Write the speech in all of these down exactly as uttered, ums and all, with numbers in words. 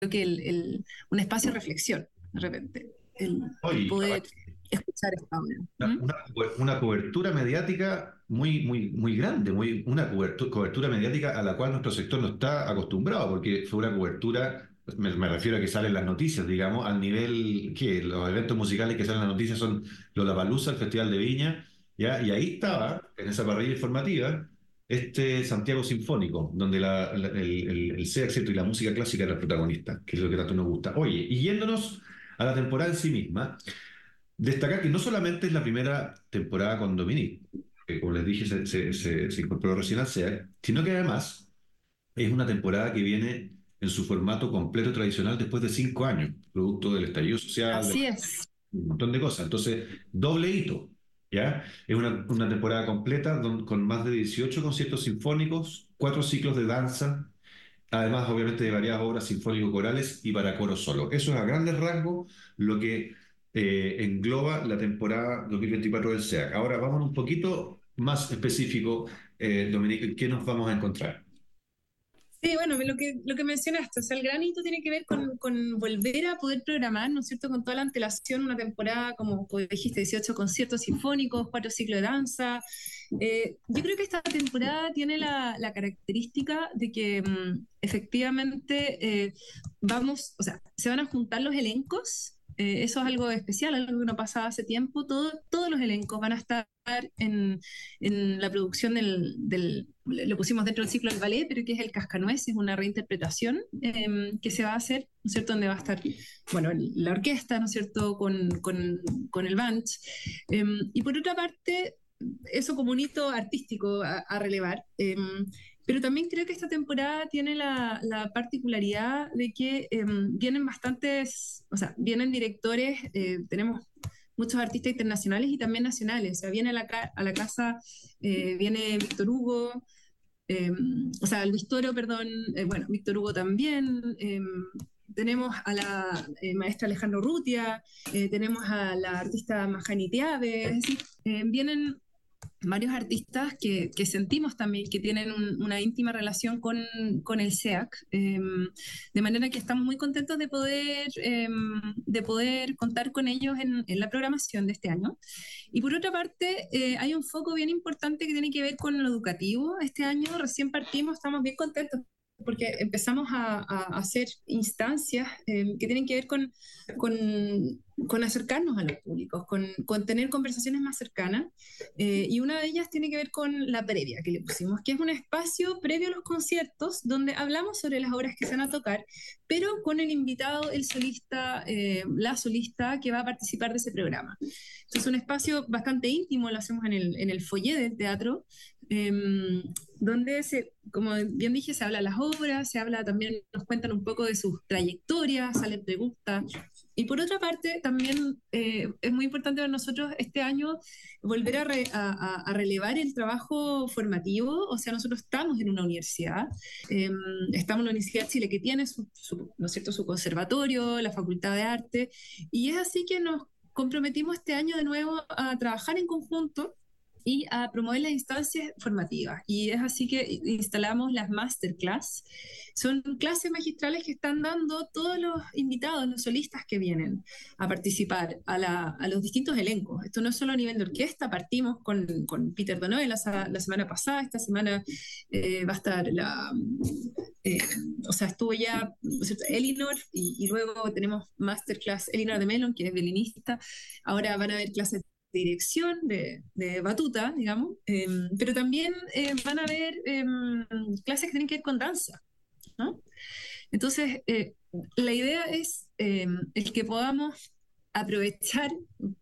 que el, el, un espacio de reflexión, de repente, el, el Oye, poder escuchar esta obra. una, ¿Mm? una, una cobertura mediática muy, muy, muy grande, muy, una cobertura, cobertura mediática a la cual nuestro sector no está acostumbrado, porque fue una cobertura, me, me refiero a que salen las noticias, digamos, al nivel que los eventos musicales que salen en las noticias son Lollapalooza, el Festival de Viña, ¿ya? Y ahí estaba, en esa parrilla informativa, este Santiago Sinfónico, donde la- la- el, el, el SEAC, ¿cierto? Y la música clásica era el protagonista, que es lo que tanto nos gusta. Oye, y yéndonos a la temporada en sí misma, destacar que no solamente es la primera temporada con Dominique, que como les dije se, se- se- se incorporó recién al SEAC, sino que además es una temporada que viene en su formato completo tradicional después de cinco años, producto del estallido social, de Así es. un montón de cosas. Entonces, doble hito, ¿ya? Es una, una temporada completa don- con más de dieciocho conciertos sinfónicos, cuatro ciclos de danza, además obviamente de varias obras sinfónico-corales y para coro solo. Eso es a grandes rasgos lo que eh, engloba la temporada dos mil veinticuatro del SEAC. Ahora vamos un poquito más específico, eh, Dominique, ¿qué nos vamos a encontrar? Sí, bueno, lo que, lo que mencionaste, o sea, el gran hito tiene que ver con, con volver a poder programar, ¿no es cierto?, con toda la antelación, una temporada, como, como dijiste, dieciocho conciertos sinfónicos, cuatro ciclos de danza. Eh, yo creo que esta temporada tiene la, la característica de que mm, efectivamente eh, vamos, o sea, se van a juntar los elencos. Eh, eso es algo especial, algo que no pasaba hace tiempo. Todo, todos los elencos van a estar en, en la producción del, del, lo pusimos dentro del ciclo del ballet, pero que es el Cascanueces, es una reinterpretación eh, que se va a hacer, ¿no es cierto?, donde va a estar, bueno, la orquesta, ¿no es cierto?, con, con, con el band. Eh, y por otra parte, eso como un hito artístico a, a relevar. Eh, pero también creo que esta temporada tiene la, la particularidad de que eh, vienen bastantes, o sea, vienen directores, eh, tenemos muchos artistas internacionales y también nacionales. O sea, viene a la, ca a la casa, eh, viene Víctor Hugo, eh, o sea, Luis Toro, perdón, eh, bueno, Víctor Hugo también. Eh, tenemos a la eh, maestra Alejandro Rutia, eh, tenemos a la artista Mahani Tiabe, es decir, eh, vienen varios artistas que, que, sentimos también que tienen un, una íntima relación con, con el SEAC, eh, de manera que estamos muy contentos de poder, eh, de poder contar con ellos en, en, la programación de este año. Y por otra parte, eh, hay un foco bien importante que tiene que ver con lo educativo. Este año recién partimos, estamos bien contentos porque empezamos a, a hacer instancias eh, que tienen que ver con, con, con acercarnos a los públicos, con, con tener conversaciones más cercanas. Eh, y una de ellas tiene que ver con la previa que le pusimos, que es un espacio previo a los conciertos donde hablamos sobre las obras que se van a tocar, pero con el invitado, el solista, eh, la solista que va a participar de ese programa. Entonces, un espacio bastante íntimo, lo hacemos en el, en el foyer del teatro, eh, donde, se, como bien dije, se habla de las obras, se habla también, nos cuentan un poco de sus trayectorias, salen preguntas. Y por otra parte, también eh, es muy importante para nosotros este año volver a, re, a, a, relevar el trabajo formativo. O sea, nosotros estamos en una universidad, eh, estamos en la Universidad de Chile que tiene su, su, ¿no es cierto?, su conservatorio, la Facultad de Arte, y es así que nos comprometimos este año de nuevo a trabajar en conjunto y a promover las instancias formativas. Y es así que instalamos las masterclass. Son clases magistrales que están dando todos los invitados, los solistas que vienen a participar a, la, a los distintos elencos. Esto no es solo a nivel de orquesta, partimos con, con Peter Donoghue la, la semana pasada, esta semana eh, va a estar la... Eh, o sea, estuvo ya Elinor y, y luego tenemos masterclass Elinor de Melon, que es violinista. Ahora van a haber clases de dirección, de, de batuta, digamos, eh, pero también eh, van a haber eh, clases que tienen que ver con danza, ¿no? Entonces, eh, la idea es eh, el que podamos aprovechar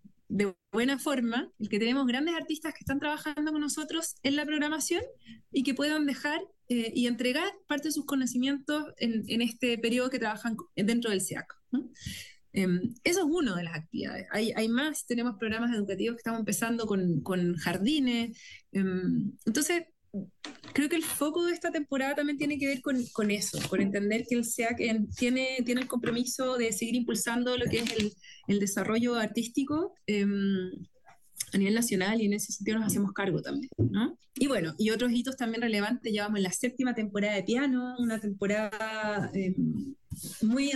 de buena forma, el que tenemos grandes artistas que están trabajando con nosotros en la programación y que puedan dejar eh, y entregar parte de sus conocimientos en, en este periodo que trabajan dentro del SEAC, ¿no? Um, eso es una de las actividades. Hay, hay más, tenemos programas educativos que estamos empezando con, con jardines. Um, entonces, creo que el foco de esta temporada también tiene que ver con, con eso, con entender que el SEAC en, tiene, tiene el compromiso de seguir impulsando lo que es el, el desarrollo artístico um, a nivel nacional, y en ese sentido nos hacemos cargo también, ¿no? Y bueno, y otros hitos también relevantes, llevamos en la séptima temporada de piano, una temporada eh, muy